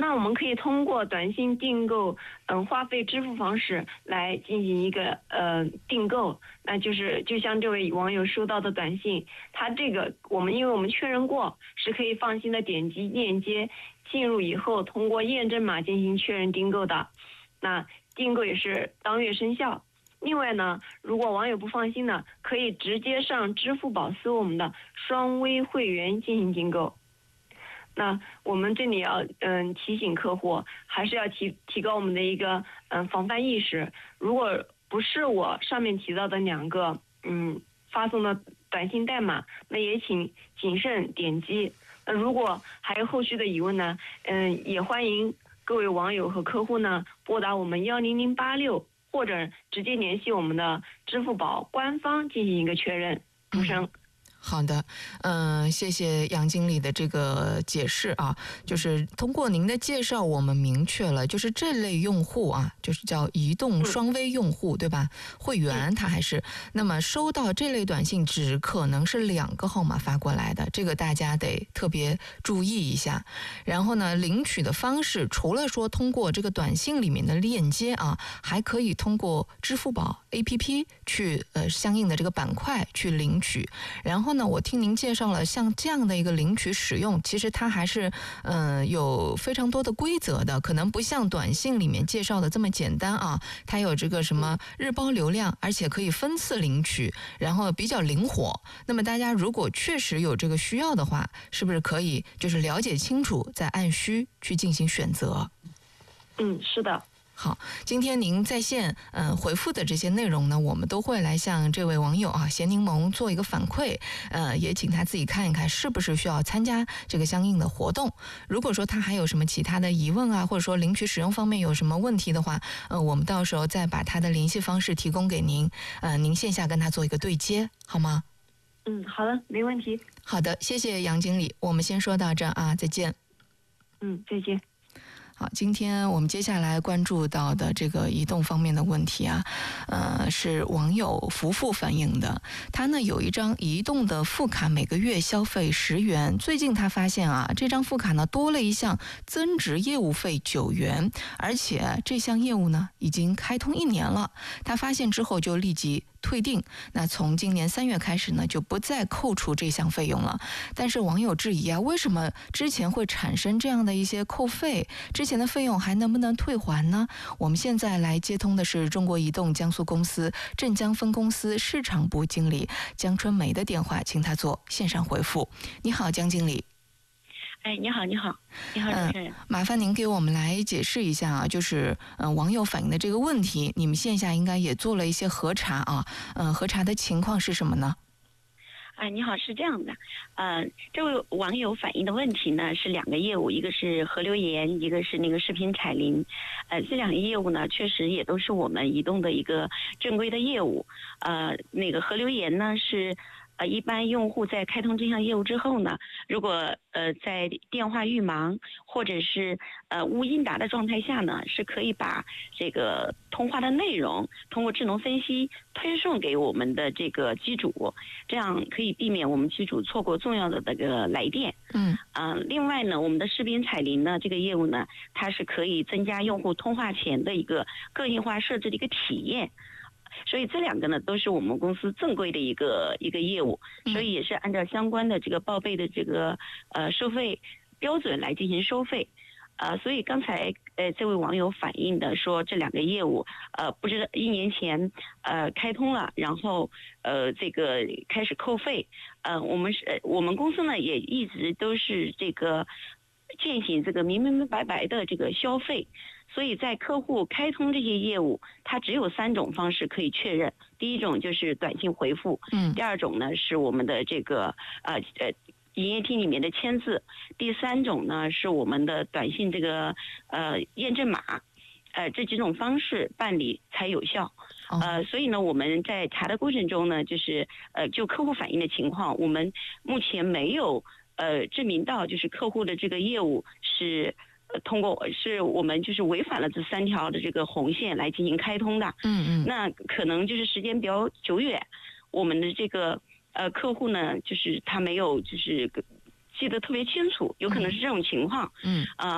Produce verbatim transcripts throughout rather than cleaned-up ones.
那我们可以通过短信订购，嗯，话费支付方式来进行一个呃订购。那就是就像这位网友收到的短信，他这个我们因为我们确认过，是可以放心的点击链接进入以后，通过验证码进行确认订购的。那订购也是当月生效。另外呢，如果网友不放心呢，可以直接上支付宝搜我们的双微会员进行订购。那我们这里要嗯提醒客户，还是要提提高我们的一个嗯防范意识。如果不是我上面提到的两个嗯发送的短信代码，那也请谨慎点击。那如果还有后续的疑问呢，嗯也欢迎各位网友和客户呢拨打我们幺零零八六，或者直接联系我们的支付宝官方进行一个确认。主持人。 好的，嗯、呃，谢谢杨经理的这个解释啊，就是通过您的介绍，我们明确了，就是这类用户啊，就是叫移动双微用户，对吧？会员他还是，那么收到这类短信只可能是两个号码发过来的，这个大家得特别注意一下。然后呢，领取的方式除了说通过这个短信里面的链接啊，还可以通过支付宝 A P P 去呃相应的这个板块去领取，然后呢，我听您介绍了像这样的一个领取使用，其实它还是嗯、呃、有非常多的规则的，可能不像短信里面介绍的这么简单啊，它有这个什么日包流量，而且可以分次领取，然后比较灵活。那么大家如果确实有这个需要的话，是不是可以就是了解清楚，再按需去进行选择？ 嗯，是的。 好，今天您在线嗯、呃、回复的这些内容呢，我们都会来向这位网友啊咸柠檬做一个反馈，呃，也请他自己看一看是不是需要参加这个相应的活动。如果说他还有什么其他的疑问啊，或者说领取使用方面有什么问题的话，呃，我们到时候再把他的联系方式提供给您，呃，您线下跟他做一个对接，好吗？ 嗯，好的，没问题。 好的，谢谢杨经理，我们先说到这儿啊，再见。 嗯，再见。 好，今天我们接下来关注到的这个移动方面的问题啊，呃，是网友福福反映的。他呢有一张移动的副卡，每个月消费十元。最近他发现啊，这张副卡呢多了一项增值业务费九元，而且这项业务呢已经开通一年了。他发现之后就立即退订，那从今年三月开始呢，就不再扣除这项费用了。但是网友质疑啊，为什么之前会产生这样的一些扣费？之前的费用还能不能退还呢？我们现在来接通的是中国移动江苏公司镇江分公司市场部经理江春梅的电话，请她做线上回复。你好，江经理。 哎，你好，你好，你好，主持人、 嗯。麻烦您给我们来解释一下啊，就是嗯、呃、网友反映的这个问题，你们线下应该也做了一些核查啊，嗯、呃，核查的情况是什么呢？ 哎，你好，是这样的，呃，这位网友反映的问题呢是两个业务，一个是河流盐，一个是那个视频彩铃，呃，这两个业务呢确实也都是我们移动的一个正规的业务，呃，那个河流盐呢是。呃，一般用户在开通这项业务之后呢，如果呃在电话预盲或者是呃无应答的状态下呢，是可以把这个通话的内容通过智能分析推送给我们的这个机主，这样可以避免我们机主错过重要的这个来电。 嗯， 呃，另外呢，我们的视频彩铃呢这个业务呢，它是可以增加用户通话前的一个个性化设置的一个体验。所以这两个呢都是我们公司正规的一个一个业务，所以也是按照相关的这个报备的这个呃收费标准来进行收费。呃，所以刚才呃这位网友反映的说这两个业务呃不知道一年前呃开通了，然后呃这个开始扣费，呃我们是我们公司呢也一直都是这个践行这个明明白白的这个消费。所以在客户开通这些业务，它只有三种方式可以确认。第一种就是短信回复， 嗯， 第二种呢是我们的这个呃呃营业厅里面的签字，第三种呢是我们的短信这个呃验证码，呃这几种方式办理才有效。 哦、 呃，所以呢我们在查的过程中呢，就是呃就客户反映的情况，我们目前没有呃证明到就是客户的这个业务是。呃，通过是我们就是违反了这三条的这个红线来进行开通的， 嗯嗯， 那可能就是时间比较久远，我们的这个呃客户呢，就是他没有就是记得特别清楚，有可能是这种情况， 嗯啊、呃，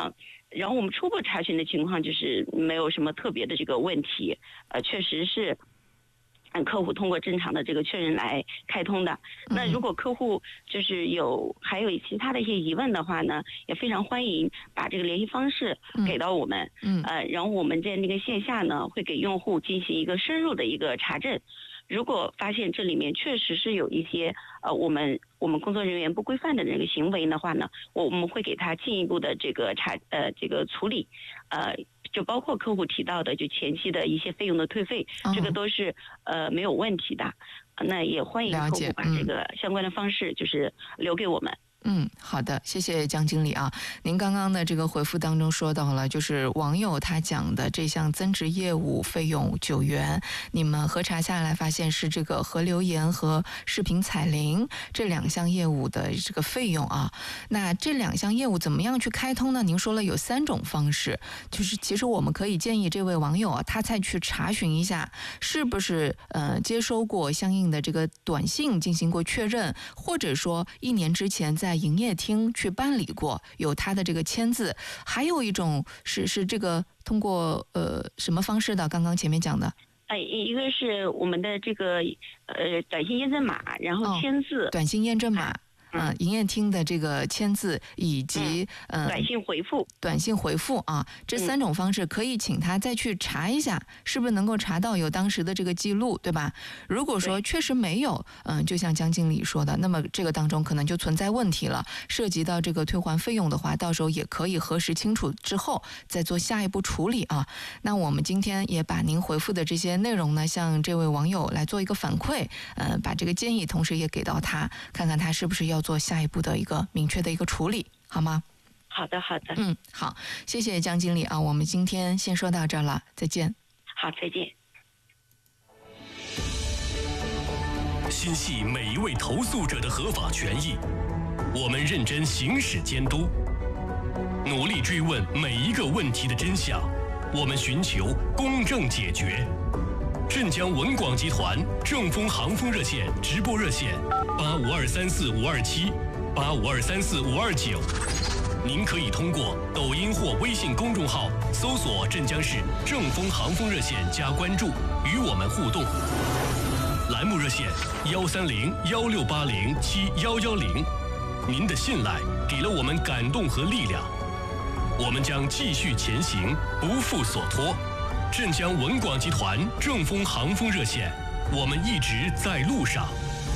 然后我们初步查询的情况就是没有什么特别的这个问题，呃，确实是。嗯，客户通过正常的这个确认来开通的。那如果客户就是有还有其他的一些疑问的话呢，也非常欢迎把这个联系方式给到我们。嗯，呃，然后我们在那个线下呢，会给用户进行一个深入的一个查证。如果发现这里面确实是有一些呃我们我们工作人员不规范的这个行为的话呢，我我们会给他进一步的这个查呃这个处理，呃就包括客户提到的就前期的一些费用的退费，哦、这个都是呃没有问题的。那也欢迎客户把这个相关的方式就是留给我们。 嗯，好的，谢谢江经理啊。您刚刚的这个回复当中说到了，就是网友他讲的这项增值业务费用九元，你们核查下来发现是这个和留言和视频彩铃这两项业务的这个费用啊。那这两项业务怎么样去开通呢？您说了有三种方式，就是其实我们可以建议这位网友啊，他再去查询一下是不是呃接收过相应的这个短信进行过确认，或者说一年之前在在营业厅去办理过，有他的这个签字。还有一种是是这个通过呃什么方式的？刚刚前面讲的， 哎，一个是我们的这个呃短信验证码，然后签字， 哦、短信验证码。嗯，营业厅的这个签字以及、 嗯、呃短信回复， 短信回复啊，这三种方式可以请他再去查一下，是不是能够查到有当时的这个记录，对吧？如果说确实没有，嗯、呃，就像江经理说的，那么这个当中可能就存在问题了，涉及到这个退还费用的话，到时候也可以核实清楚之后再做下一步处理啊。那我们今天也把您回复的这些内容呢，向这位网友来做一个反馈，呃，把这个建议同时也给到他，看看他是不是要做下一步的一个明确的一个处理，好吗？ 好的，好的。 嗯，好，谢谢江经理啊，我们今天先说到这儿了，再见。 好，再见。 心系每一位投诉者的合法权益，我们认真行使监督，努力追问每一个问题的真相，我们寻求公正解决。镇江文广集团正丰航风热线直播热线八五二三四五二七八五二三四五二九，您可以通过抖音或微信公众号搜索镇江市正丰航风热线加关注，与我们互动。栏目热线幺三零幺六八零七幺幺零，您的信赖给了我们感动和力量，我们将继续前行，不负所托。镇江文广集团正丰航风热线，我们一直在路上。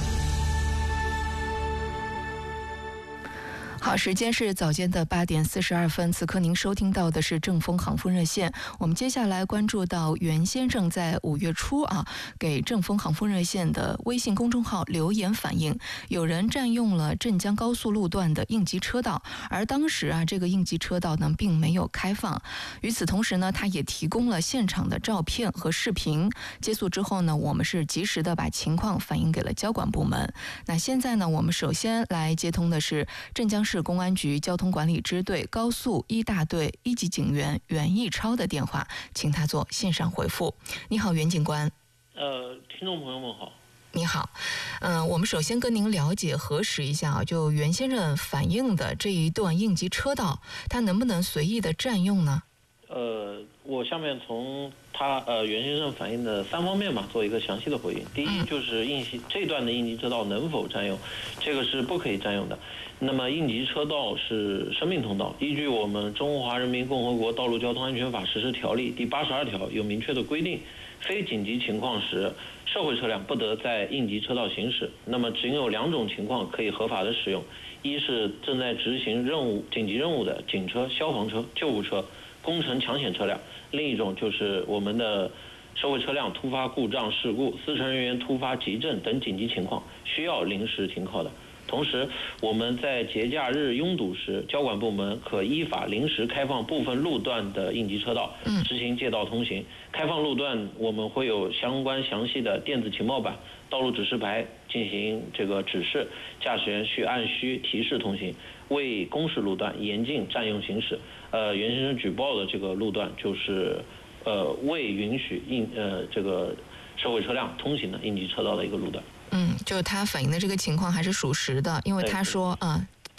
好，时间是早间的八点四十二分，此刻您收听到的是正丰航风热线。我们接下来关注到袁先生在五月初啊，给正丰航风热线的微信公众号留言反映，有人占用了镇江高速路段的应急车道，而当时啊，这个应急车道呢并没有开放。与此同时呢，他也提供了现场的照片和视频。接诉之后呢，我们是及时的把情况反映给了交管部门。那现在呢，我们首先来接通的是镇江市市公安局交通管理支队高速一大队一级警员袁义超的电话，请他做线上回复。你好，袁警官。 呃，听众朋友们好。 你好，嗯、呃，我们首先跟您了解核实一下啊，就袁先生反映的这一段应急车道，他能不能随意的占用呢？ 呃，我下面从他呃袁先生反映的三方面嘛，做一个详细的回应。第一就是应急这段的应急车道能否占用，这个是不可以占用的。那么应急车道是生命通道，依据我们《中华人民共和国道路交通安全法实施条例》第八十二条有明确的规定，非紧急情况时，社会车辆不得在应急车道行驶。那么仅有两种情况可以合法的使用，一是正在执行任务紧急任务的警车、消防车、救护车、工程抢险车辆，另一种就是我们的社会车辆突发故障事故、司乘人员突发急症等紧急情况需要临时停靠的。同时，我们在节假日拥堵时，交管部门可依法临时开放部分路段的应急车道，实行借道通行。开放路段，我们会有相关详细的电子情报板、道路指示牌进行这个指示，驾驶员需按需提示通行。为公示路段严禁占用行驶。呃，袁先生举报的这个路段就是呃未允许应呃这个社会车辆通行的应急车道的一个路段。 嗯，就是他反映的这个情况还是属实的，因为他说啊、呃，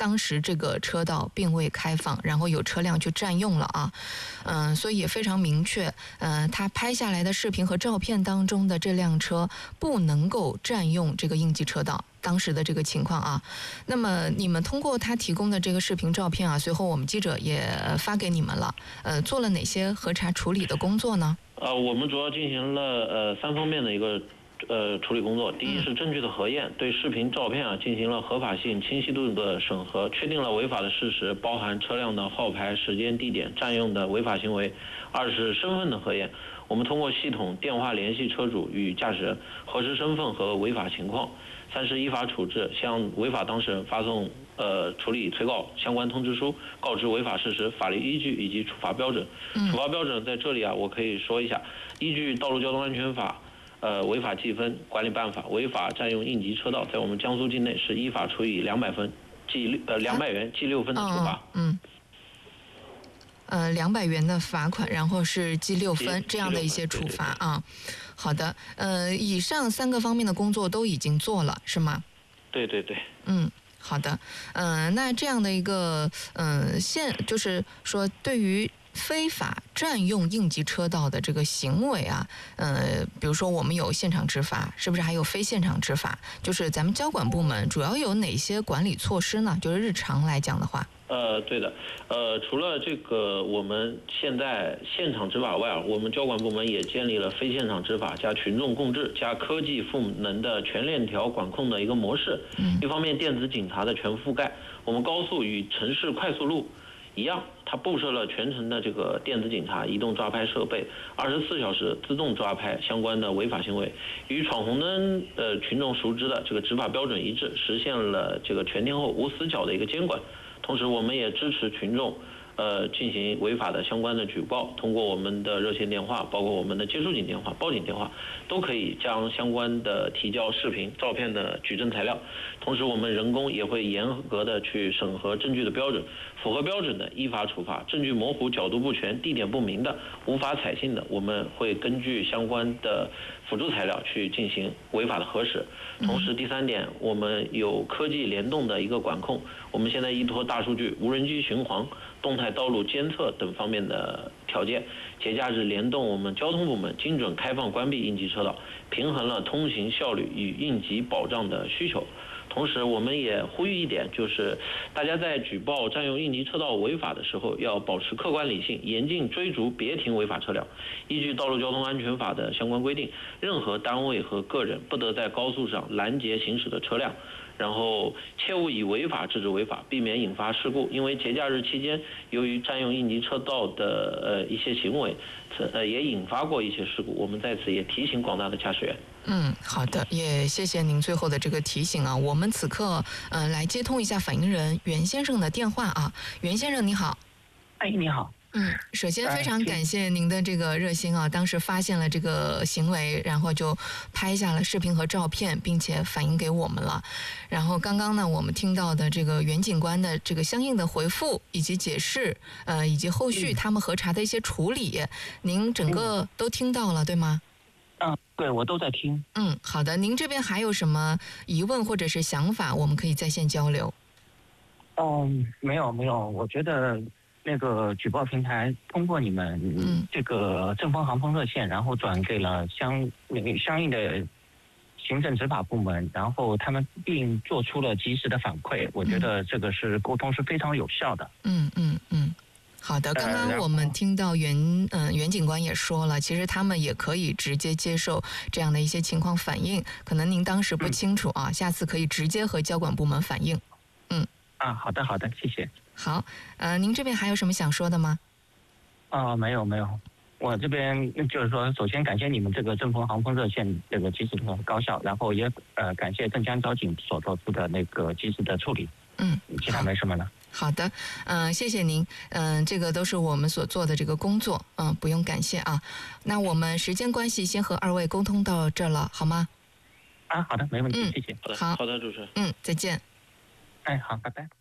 当时这个车道并未开放，然后有车辆去占用了啊，嗯、呃，所以也非常明确，嗯、呃，他拍下来的视频和照片当中的这辆车不能够占用这个应急车道。当时的这个情况啊，那么你们通过他提供的这个视频照片啊，随后我们记者也发给你们了，呃，做了哪些核查处理的工作呢？ 呃，我们主要进行了呃三方面的一个呃处理工作。第一是证据的核验，对视频照片啊进行了合法性、清晰度的审核，确定了违法的事实，包含车辆的号牌、时间、地点、占用的违法行为。二是身份的核验，我们通过系统电话联系车主与驾驶人，核实身份和违法情况。三是依法处置，向违法当事人发送呃处理催告相关通知书，告知违法事实、法律依据以及处罚标准。处罚标准在这里啊，我可以说一下，依据《道路交通安全法》呃违法记分管理办法，违法占用应急车道，在我们江苏境内是依法处以两百分记呃两百元记六分的处罚。 嗯。呃，两百元的罚款，然后是记六分这样的一些处罚啊。好的，呃，以上三个方面的工作都已经做了，是吗？ 对对对。 嗯，好的。嗯、呃，那这样的一个嗯、呃、现，就是说对于非法占用应急车道的这个行为啊，呃，比如说我们有现场执法，是不是还有非现场执法？就是咱们交管部门主要有哪些管理措施呢？就是日常来讲的话。 呃，对的，呃，除了这个我们现在现场执法外啊，我们交管部门也建立了非现场执法加群众共治加科技赋能的全链条管控的一个模式。嗯。一方面，电子警察的全覆盖，我们高速与城市快速路一样，它布设了全程的这个电子警察移动抓拍设备，二十四小时自动抓拍相关的违法行为，与闯红灯呃群众熟知的这个执法标准一致，实现了这个全天候无死角的一个监管。同时，我们也支持群众，呃，进行违法的相关的举报，通过我们的热线电话，包括我们的接触警电话、报警电话，都可以将相关的提交视频、照片的举证材料。同时，我们人工也会严格的去审核证据的标准，符合标准的依法处罚，证据模糊、角度不全、地点不明的、无法采信的，我们会根据相关的辅助材料去进行违法的核实。同时，第三点，我们有科技联动的一个管控，我们现在依托大数据、无人机巡航、动态道路监测等方面的条件，节假日联动我们交通部门精准开放关闭应急车道，平衡了通行效率与应急保障的需求。同时，我们也呼吁一点，就是大家在举报占用应急车道违法的时候，要保持客观理性，严禁追逐别停违法车辆。依据《道路交通安全法》的相关规定，任何单位和个人不得在高速上拦截行驶的车辆。然后切勿以违法制止违法，避免引发事故。因为节假日期间，由于占用应急车道的呃一些行为，呃也引发过一些事故。我们在此也提醒广大的驾驶员。 嗯，好的，也谢谢您最后的这个提醒啊。我们此刻呃来接通一下反映人袁先生的电话啊。袁先生你好。 哎，你好。 嗯，首先非常感谢您的这个热心啊，当时发现了这个行为，然后就拍下了视频和照片，并且反映给我们了。然后刚刚呢，我们听到的这个袁警官的这个相应的回复以及解释，呃，以及后续他们核查的一些处理，嗯、您整个都听到了，对吗？ 嗯，对，我都在听。 嗯，好的，您这边还有什么疑问或者是想法，我们可以在线交流。 嗯，没有没有，我觉得。那个举报平台通过你们这个正风航风热线，然后转给了相相应的行政执法部门，然后他们并做出了及时的反馈。我觉得这个是沟通是非常有效的。 嗯嗯嗯，好的。刚刚我们听到袁嗯、呃、袁警官也说了，其实他们也可以直接接受这样的一些情况反映，可能您当时不清楚啊，嗯、下次可以直接和交管部门反映。嗯。 啊，好的好的，谢谢。 好，呃，您这边还有什么想说的吗？ 啊、呃，没有没有，我这边就是说，首先感谢你们这个正风航风热线这个及时的高效，然后也呃感谢镇江交警所做出的那个及时的处理。 嗯， 其他没什么了。 好的，嗯、呃，谢谢您，嗯、呃，这个都是我们所做的这个工作，嗯、呃，不用感谢啊。那我们时间关系，先和二位沟通到这儿了，好吗？ 啊，好的，没问题， 嗯、 谢谢。 好的， 好， 好的，主持人。 嗯，再见。 哎，好，拜拜。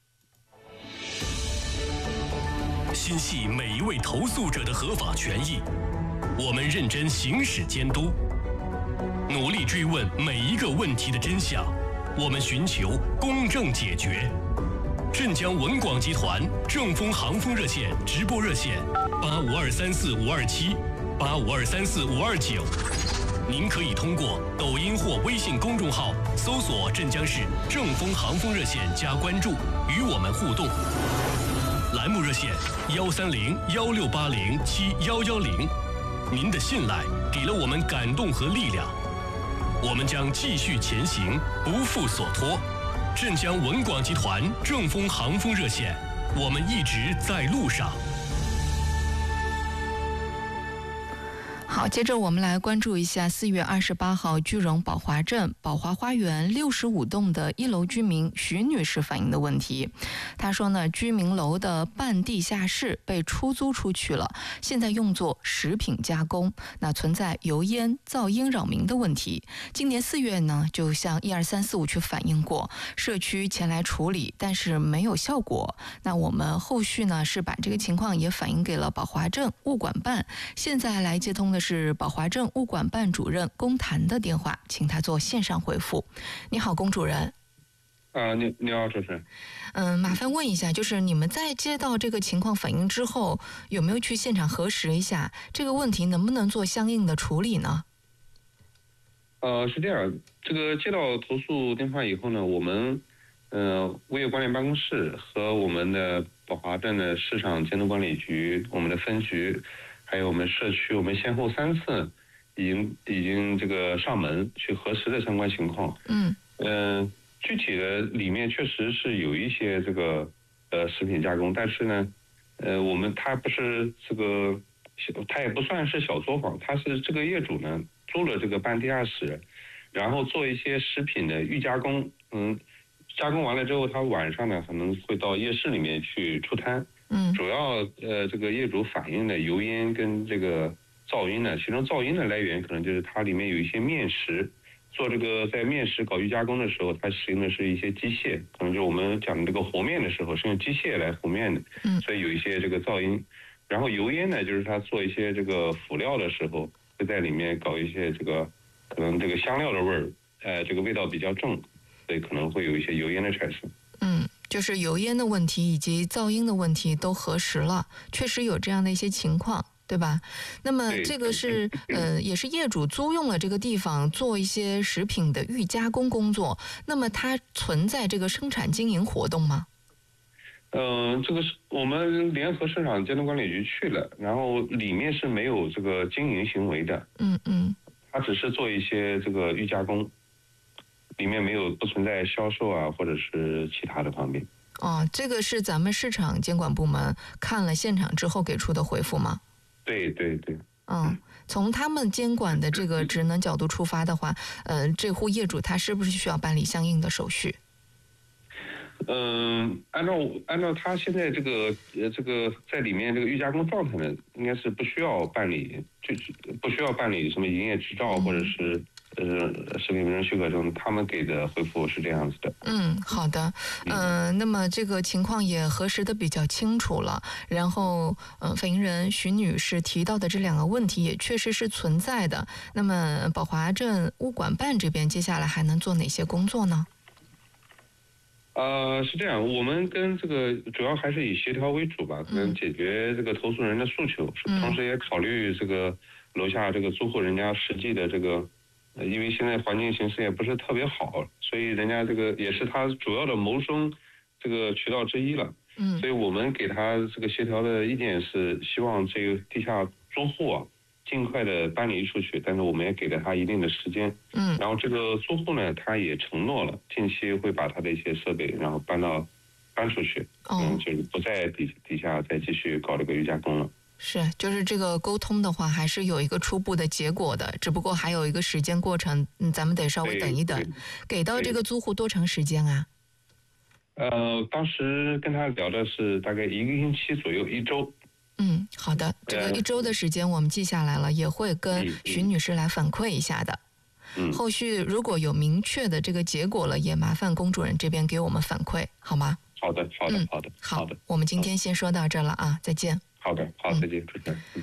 心系每一位投诉者的合法权益，我们认真行使监督，努力追问每一个问题的真相，我们寻求公正解决。 镇江文广集团正丰航风热线直播热线八五二三四五二七八五二三四五二九。您可以通过抖音或微信公众号搜索镇江市正丰航风热线加关注，与我们互动。栏目热线幺三零幺六八零七幺幺零，您的信赖给了我们感动和力量，我们将继续前行，不负所托。镇江文广集团正丰航风热线，我们一直在路上。 好，接着我们来关注一下四月二十八号句容宝华镇宝华花园六十五栋的一楼居民徐女士反映的问题。她说呢，居民楼的半地下室被出租出去了，现在用作食品加工，那存在油烟、噪音扰民的问题。今年四月呢，就向一二三四五去反映过，社区前来处理，但是没有效果。那我们后续呢，是把这个情况也反映给了宝华镇物管办。现在来接通的是宝华镇物管办主任龚谭的电话，请他做线上回复。你好，龚主任。 啊，你你好，主持人。 嗯，麻烦问一下，就是你们在接到这个情况反映之后，有没有去现场核实一下这个问题能不能做相应的处理呢？ 呃，是这样，这个接到投诉电话以后呢，我们呃物业管理办公室和我们的宝华镇的市场监督管理局、我们的分局，还有我们社区，我们先后三次已经已经这个上门去核实的相关情况。嗯。嗯、呃，具体的里面确实是有一些这个呃食品加工，但是呢，呃，我们它不是这个，它也不算是小作坊，它是这个业主呢租了这个半地下室，然后做一些食品的预加工。嗯，加工完了之后，他晚上呢可能会到夜市里面去出摊。嗯，主要呃这个业主反映的油烟跟这个噪音呢，其中噪音的来源可能就是它里面有一些面食，做这个在面食搞预加工的时候，它使用的是一些机械，可能就是我们讲的这个和面的时候是用机械来和面的，嗯，所以有一些这个噪音。然后油烟呢，就是它做一些这个辅料的时候，会在里面搞一些这个可能这个香料的味儿，呃，这个味道比较重，所以可能会有一些油烟的产生。 嗯。就是油烟的问题以及噪音的问题都核实了，确实有这样的一些情况，对吧？那么这个是呃，也是业主租用了这个地方做一些食品的预加工工作，那么它存在这个生产经营活动吗？ 嗯、呃，这个是我们联合市场监督管理局去了，然后里面是没有这个经营行为的。嗯嗯，它只是做一些这个预加工。里面没有不存在销售啊，或者是其他的方面。 哦，这个是咱们市场监管部门看了现场之后给出的回复吗？ 对对对。 嗯，从他们监管的这个职能角度出发的话，呃，这户业主他是不是需要办理相应的手续？ 嗯，按照按照他现在这个呃这个在里面这个预加工状态呢，应该是不需要办理，就是不需要办理什么营业执照、嗯、或者是。呃，食品卫生许可证，他们给的回复是这样子的。 嗯，好的。嗯、呃，那么这个情况也核实的比较清楚了。然后，呃，反映人徐女士提到的这两个问题也确实是存在的。那么，宝华镇物管办这边接下来还能做哪些工作呢？ 呃，是这样，我们跟这个主要还是以协调为主吧，可能解决这个投诉人的诉求，嗯、同时也考虑这个楼下这个租户人家实际的这个。呃，因为现在环境形势也不是特别好，所以人家这个也是他主要的谋生这个渠道之一了。嗯，所以我们给他这个协调的意见是，希望这个地下租户啊尽快的搬离出去，但是我们也给了他一定的时间。嗯，然后这个租户呢，他也承诺了，近期会把他的一些设备然后搬到搬出去，哦、嗯，就是不在底底下再继续搞这个预加工了。 是，就是这个沟通的话，还是有一个初步的结果的，只不过还有一个时间过程，嗯，咱们得稍微等一等。给到这个租户多长时间啊？ 呃，当时跟他聊的是大概一个星期左右，一周。 嗯，好的，这个一周的时间我们记下来了，也会跟徐女士来反馈一下的。嗯，后续如果有明确的这个结果了，也麻烦龚主任这边给我们反馈，好吗？ 好的，好的，好的， 好的。我们今天先说到这了啊，再见。 好的，好，再见，主持人。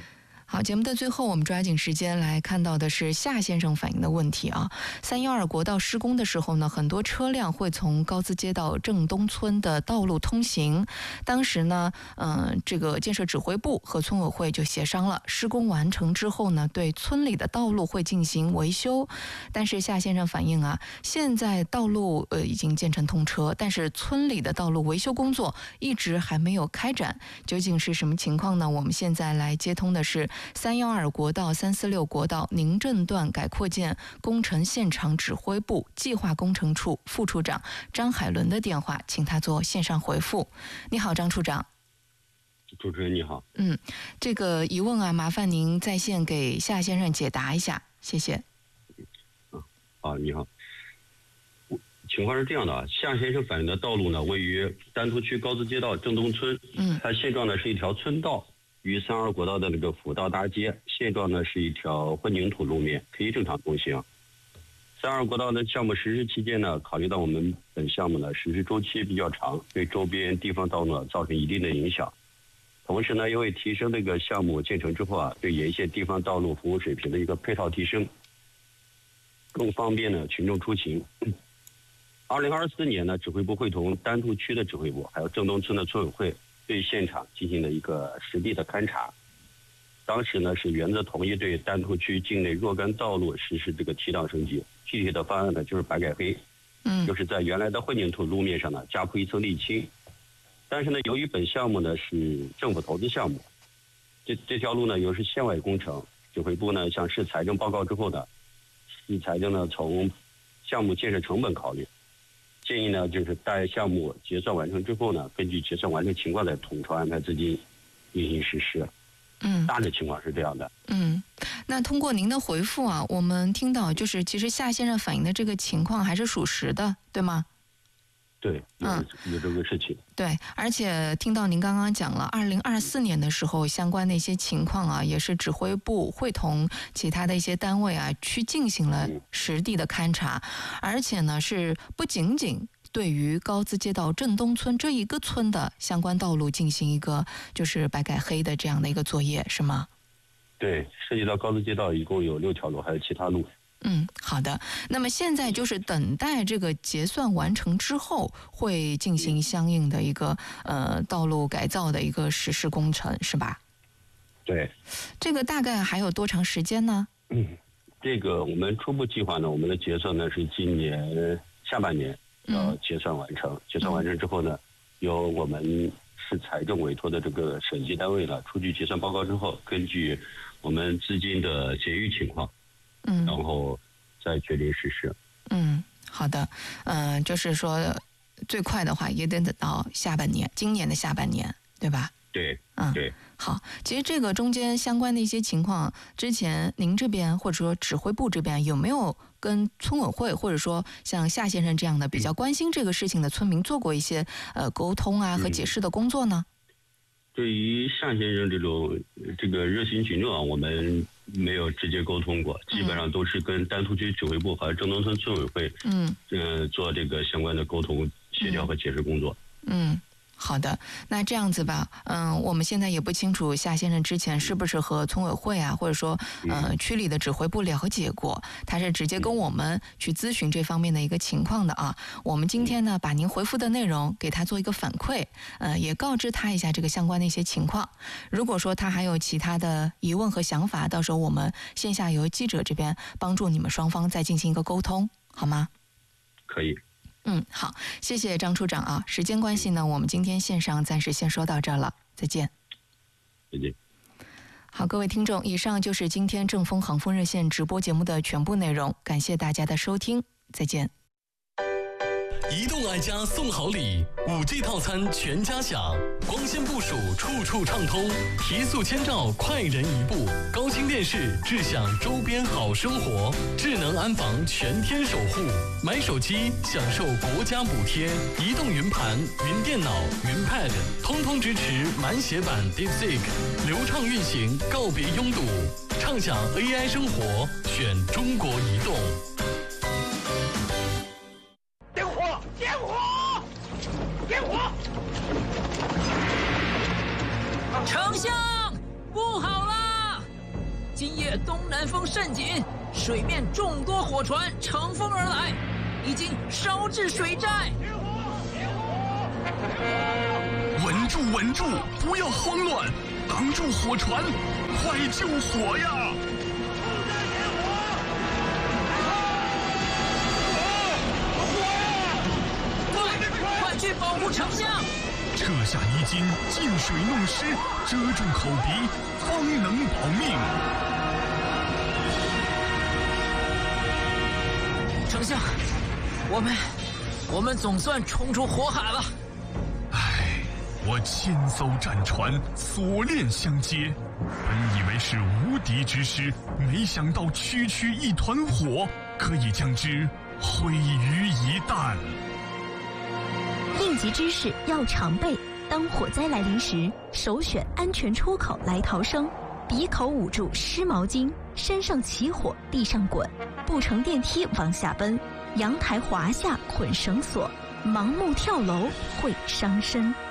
好，节目的最后，我们抓紧时间来看到的是夏先生反映的问题啊。三幺二国道施工的时候呢，很多车辆会从高资街道正东村的道路通行。当时呢，嗯、呃，这个建设指挥部和村委会就协商了，施工完成之后呢，对村里的道路会进行维修。但是夏先生反映啊，现在道路呃已经建成通车，但是村里的道路维修工作一直还没有开展，究竟是什么情况呢？我们现在来接通的是三幺二国道、三四六国道宁镇段改扩建工程现场指挥部计划工程处副处长张海伦的电话，请他做线上回复。你好，张处长。 主持人你好。 嗯，这个疑问啊，麻烦您在线给夏先生解答一下，谢谢。 啊，啊，你好。情况是这样的啊，夏先生反映的道路呢，位于丹徒区高资街道正东村， 嗯， 它现状呢是一条村道。与三二国道的那个辅道搭接，现状呢是一条混凝土路面，可以正常通行。三二国道的项目实施期间呢，考虑到我们本项目呢实施周期比较长，对周边地方道路呢造成一定的影响。同时呢，因为提升这个项目建成之后啊，对沿线地方道路服务水平的一个配套提升，更方便呢群众出行。二零二四年呢，指挥部会同丹徒区的指挥部，还有正东村的村委会，对现场进行了一个实地的勘察。当时呢是原则同意对丹徒区境内若干道路实施这个提档升级，具体的方案呢就是白改黑， 嗯， 就是在原来的混凝土路面上呢加铺一层沥青。但是呢，由于本项目呢是政府投资项目，这这条路呢又是县外工程，指挥部呢向市财政报告之后呢，市财政呢从项目建设成本考虑，建议呢，就是待项目结算完成之后呢，根据结算完成情况再统筹安排资金进行实施。 嗯， 大致情况是这样的。 嗯，那通过您的回复啊，我们听到就是其实夏先生反映的这个情况还是属实的，对吗？ 对， 嗯， 有这个事情。 对，而且听到您刚刚讲了，二零二四年的时候，相关的一些情况啊，也是指挥部会同其他的一些单位啊，去进行了实地的勘察，而且呢，是不仅仅对于高资街道正东村这一个村的相关道路进行一个就是白改黑的这样的一个作业，是吗？ 对，涉及到高资街道一共有六条路，还有其他路。 嗯，好的。那么现在就是等待这个结算完成之后，会进行相应的一个呃道路改造的一个实施工程，是吧？ 对。 这个大概还有多长时间呢？ 嗯，这个我们初步计划呢，我们的结算呢是今年下半年要结算完成。嗯、结算完成之后呢，由我们市财政委托的这个审计单位呢，出具结算报告之后，根据我们资金的结余情况。 嗯， 然后再决定实施。 嗯，好的，嗯、呃，就是说，最快的话也得等到下半年，今年的下半年，对吧？ 对， 嗯， 对。 好，其实这个中间相关的一些情况，之前您这边或者说指挥部这边有没有跟村委会，或者说像夏先生这样的比较关心这个事情的村民做过一些呃沟通啊和解释的工作呢？ 对于夏先生这种这个热心群众啊，我们没有直接沟通过，基本上都是跟丹徒区指挥部和正东村村委会， 嗯， 呃，做这个相关的沟通、协调和解释工作。 嗯。好的，那这样子吧，嗯，我们现在也不清楚夏先生之前是不是和村委会啊，或者说呃区里的指挥部了解过，他是直接跟我们去咨询这方面的一个情况的啊。我们今天呢，把您回复的内容给他做一个反馈，呃，也告知他一下这个相关的一些情况。如果说他还有其他的疑问和想法，到时候我们线下由记者这边帮助你们双方再进行一个沟通，好吗？ 可以。 嗯，好，谢谢张处长啊。时间关系呢，我们今天线上暂时先说到这儿了，再见。 再见。 好，各位听众，以上就是今天正风航风热线直播节目的全部内容，感谢大家的收听，再见。 移动爱家送好礼，五 G 套餐全家享，光纤部署处处畅通，提速千兆快人一步，高清电视智享周边好生活，智能安防全天守护，买手机享受国家补贴，移动云盘、云电脑、云 Pad 通通支持满血版 DeepSeek， 流畅运行，告别拥堵，畅享 A I 生活，选中国移动。 点火！点火！点火！ 丞相，不好啦！ 今夜东南风甚紧，水面众多火船乘风而来，已经烧至水寨。 稳住，稳住，不要慌乱，挡住火船，快救火呀！ 快，快去保护丞相！ 撤下衣襟，进水弄湿，遮住口鼻，方能保命。 丞相，我们，我们总算冲出火海了。 唉，我千艘战船锁链相接，本以为是无敌之师，没想到区区一团火，可以将之毁于一旦。 应急知识要常备，当火灾来临时，首选安全出口来逃生，鼻口捂住湿毛巾，身上起火地上滚，不乘电梯往下奔，阳台滑下捆绳索，盲目跳楼会伤身。